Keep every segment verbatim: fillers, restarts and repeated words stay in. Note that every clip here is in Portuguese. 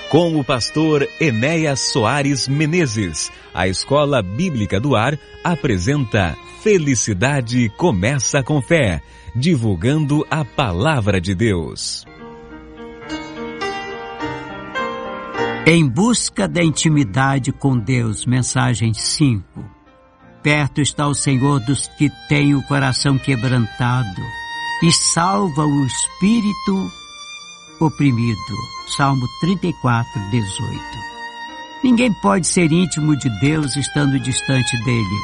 Com o pastor Enéas Soares Menezes, a Escola Bíblica do Ar apresenta Felicidade Começa com Fé, divulgando a Palavra de Deus. Em busca da intimidade com Deus, mensagem cinco. Perto está o Senhor dos que têm o coração quebrantado e salva o espírito oprimido. Salmo trinta e quatro, dezoito. Ninguém pode ser íntimo de Deus estando distante dele.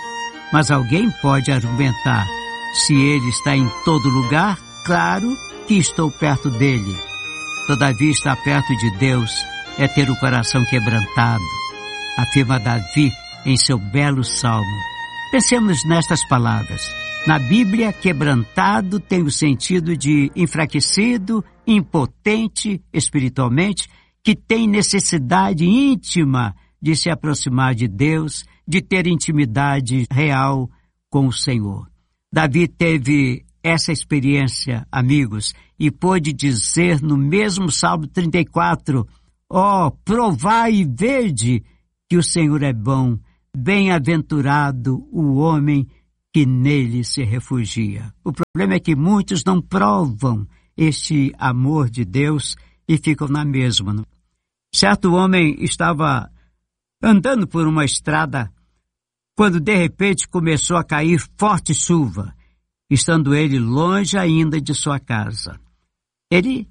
Mas alguém pode argumentar: se ele está em todo lugar, claro que estou perto dele. Todavia, estar perto de Deus é ter o coração quebrantado, afirma Davi em seu belo salmo. Pensemos nestas palavras. Na Bíblia, quebrantado tem o sentido de enfraquecido, impotente espiritualmente, que tem necessidade íntima de se aproximar de Deus, de ter intimidade real com o Senhor. Davi teve essa experiência, amigos, e pôde dizer no mesmo Salmo trinta e quatro, ó, oh, provai e vede que o Senhor é bom, bem-aventurado o homem que nele se refugia. O problema é que muitos não provam este amor de Deus e ficam na mesma. Certo homem estava andando por uma estrada quando de repente começou a cair forte chuva, estando ele longe ainda de sua casa. Ele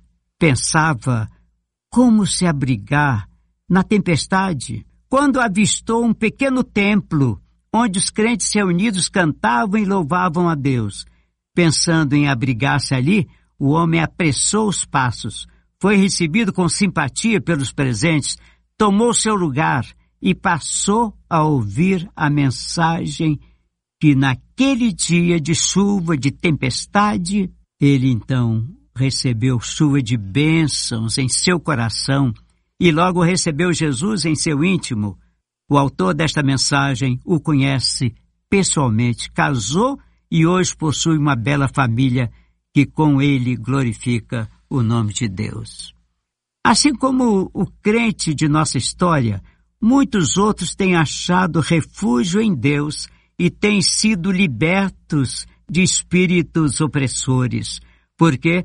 pensava como se abrigar na tempestade, quando avistou um pequeno templo onde os crentes reunidos cantavam e louvavam a Deus. Pensando em abrigar-se ali, o homem apressou os passos, foi recebido com simpatia pelos presentes, tomou seu lugar e passou a ouvir a mensagem que naquele dia de chuva, de tempestade, ele então recebeu chuva de bênçãos em seu coração e logo recebeu Jesus em seu íntimo. O autor desta mensagem o conhece pessoalmente, casou e hoje possui uma bela família que com ele glorifica o nome de Deus. Assim como o crente de nossa história, muitos outros têm achado refúgio em Deus e têm sido libertos de espíritos opressores, porque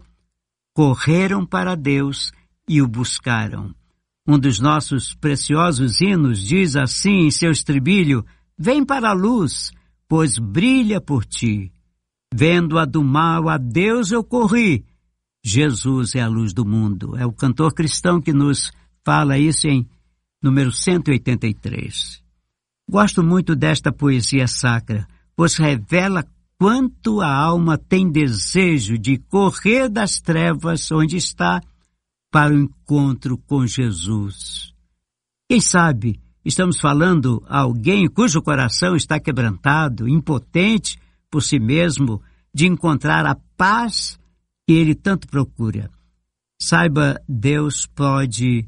correram para Deus e o buscaram. Um dos nossos preciosos hinos diz assim em seu estribilho: vem para a luz, pois brilha por ti. Vendo-a do mal, a Deus eu corri. Jesus é a luz do mundo. É o cantor cristão que nos fala isso em número cento e oitenta e três. Gosto muito desta poesia sacra, pois revela quanto a alma tem desejo de correr das trevas onde está para o encontro com Jesus. Quem sabe estamos falando a alguém cujo coração está quebrantado, impotente por si mesmo, de encontrar a paz que ele tanto procura. Saiba, Deus pode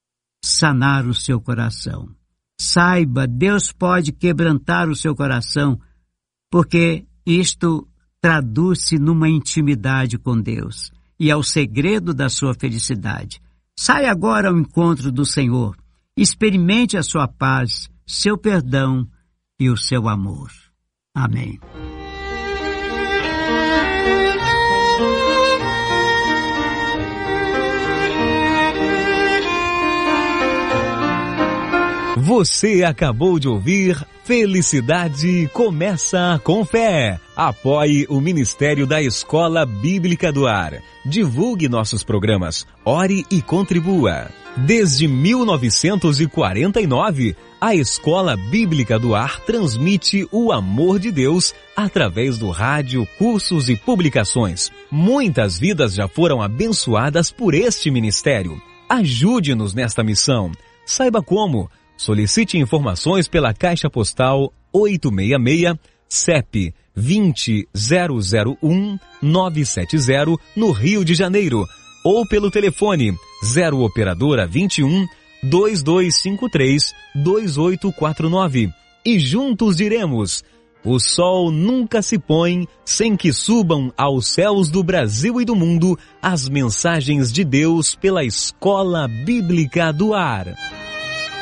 sanar o seu coração. Saiba, Deus pode quebrantar o seu coração, porque isto traduz-se numa intimidade com Deus. E é o segredo da sua felicidade. Saia agora ao encontro do Senhor. Experimente a sua paz, seu perdão e o seu amor. Amém. Você acabou de ouvir Felicidade Começa com Fé. Apoie o Ministério da Escola Bíblica do Ar. Divulgue nossos programas. Ore e contribua. Desde mil novecentos e quarenta e nove, a Escola Bíblica do Ar transmite o amor de Deus através do rádio, cursos e publicações. Muitas vidas já foram abençoadas por este ministério. Ajude-nos nesta missão. Saiba como. Solicite informações pela Caixa Postal oitocentos e sessenta e seis, C E P vinte zero zero um nove sete zero, no Rio de Janeiro, ou pelo telefone zero operadora vinte e um, dois dois cinco três, dois oito quatro nove. E juntos diremos: O sol nunca se põe sem que subam aos céus do Brasil e do mundo as mensagens de Deus pela Escola Bíblica do Ar.